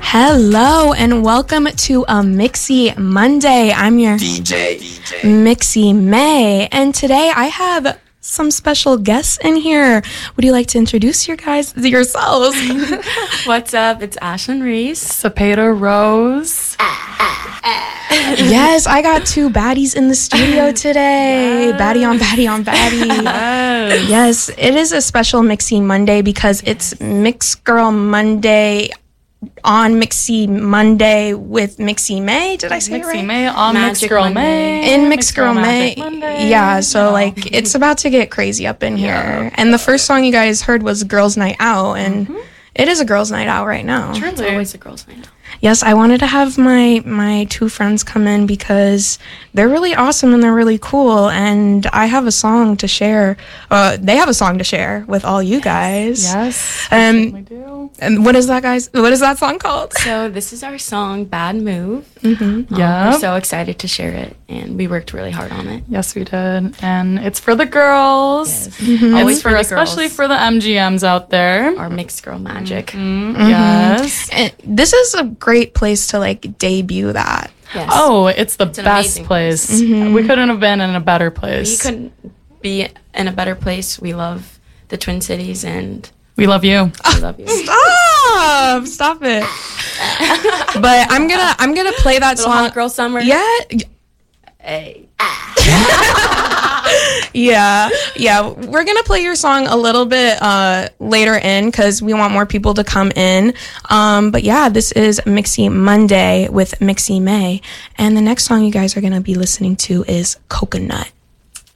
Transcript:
Hello and welcome to a Mixy Monday. I'm your DJ Mixy May, and today I have some special guests in here. Would you like to introduce yourselves? What's up? It's Ashlyn Reese. Cepeda Rose. Yes, I got two baddies in the studio today. Yes. Baddie on baddie on baddie. Yes, it is a special Mixy Monday because it's Mix Girl Monday on Mixy Monday with Mixy May. Did I say it right? Mixy May on Magic Mix Girl Monday. May. In Mix Girl May. Yeah, so like it's about to get crazy up in here. And the first song you guys heard was Girls Night Out, and it is a girls' night out right now. Truly. It's always a girls' night out. Yes, I wanted to have my two friends come in because they're really awesome and they're really cool, and I have a song to share. They have a song to share with all you guys. Yes, we do. And what is that, guys? What is that song called? So this is our song, Bad Move. Yeah. We're so excited to share it, and we worked really hard on it. Yes, we did. And it's for the girls. Yes. Always for especially for the MGMs out there. Our Mixed Girl Magic. Yes. And this is a great place to like debut that. Yes. Oh, it's the an best amazing place. We couldn't have been in a better place. We couldn't be in a better place. We love the Twin Cities, and we love you. we love you. Stop it. But I'm gonna play that Little song. Hot Girl Summer. Yeah. Hey. Yeah. We're gonna play your song a little bit later in because we want more people to come in. But yeah, this is Mixy Monday with Mixy May, and the next song you guys are gonna be listening to is Coconut.